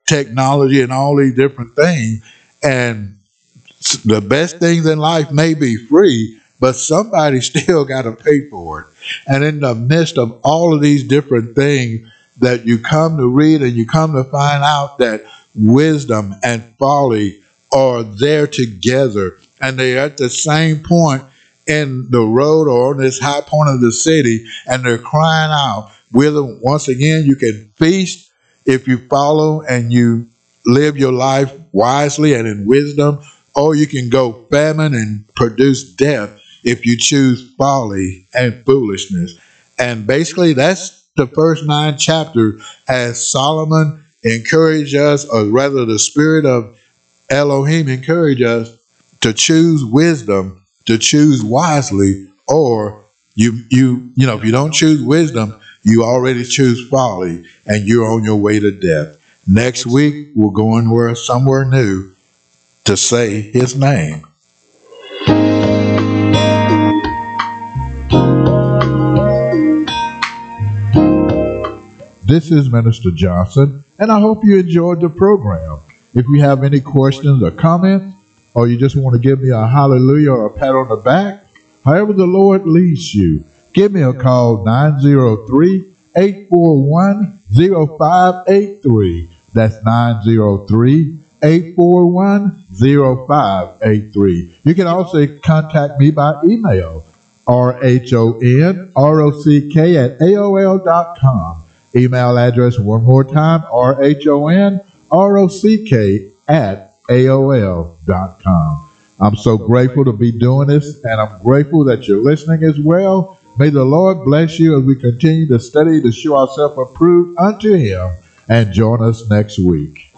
technology and all these different things. And the best things in life may be free, but somebody still got to pay for it. And in the midst of all of these different things that you come to read and you come to find out that wisdom and folly are there together and they're at the same point in the road or on this high point of the city, and they're crying out, whether once again you can feast if you follow and you live your life wisely and in wisdom, or you can go famine and produce death if you choose folly and foolishness. And basically, that's the first 9 chapters as Solomon encouraged us, or rather, the spirit of Elohim encouraged us to choose wisdom, to choose wisely, or if you don't choose wisdom, you already choose folly, and you're on your way to death. Next week, we're going somewhere new to say his name. This is Minister Johnson, and I hope you enjoyed the program. If you have any questions or comments, or you just want to give me a hallelujah or a pat on the back, however the Lord leads you, give me a call, 903-841-0583. That's 903-841-0583. You can also contact me by email, RHONROCK@AOL.com. Email address one more time, RHONROCK@AOL.com. I'm so grateful to be doing this, and I'm grateful that you're listening as well. May the Lord bless you as we continue to study to show ourselves approved unto him, and join us next week.